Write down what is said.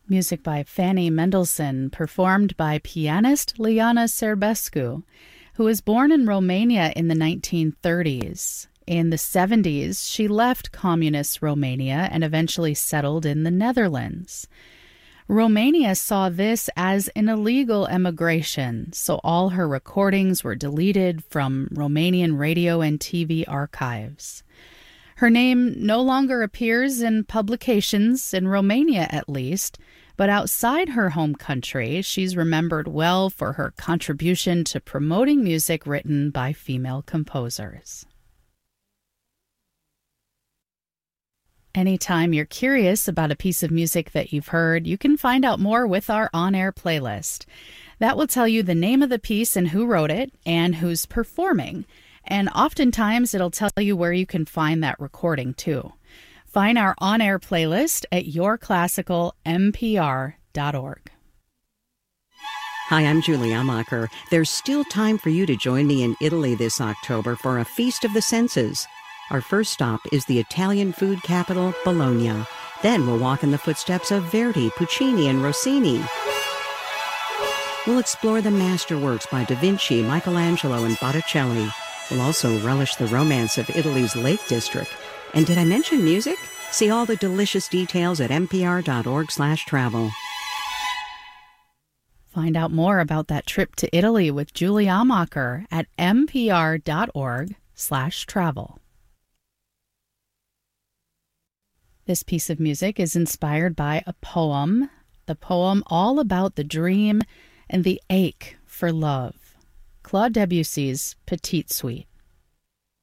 Music by Fanny Mendelssohn, performed by pianist Liana Serbescu, who was born in Romania in the 1930s. In the 70s, she left communist Romania and eventually settled in the Netherlands. Romania saw this as an illegal emigration, so all her recordings were deleted from Romanian radio and TV archives. Her name no longer appears in publications, in Romania at least, but outside her home country, she's remembered well for her contribution to promoting music written by female composers. Anytime you're curious about a piece of music that you've heard, you can find out more with our on-air playlist. That will tell you the name of the piece and who wrote it and who's performing. And oftentimes it'll tell you where you can find that recording too. Find our on-air playlist at yourclassicalmpr.org. Hi, I'm Julie Amacher. There's still time for you to join me in Italy this October for a Feast of the Senses. Our first stop is the Italian food capital, Bologna. Then we'll walk in the footsteps of Verdi, Puccini, and Rossini. We'll explore the masterworks by Da Vinci, Michelangelo, and Botticelli. We'll also relish the romance of Italy's Lake District. And did I mention music? See all the delicious details at npr.org/travel. Find out more about that trip to Italy with Julie Amacher at npr.org/travel. This piece of music is inspired by a poem, the poem all about the dream and the ache for love. Claude Debussy's Petite Suite.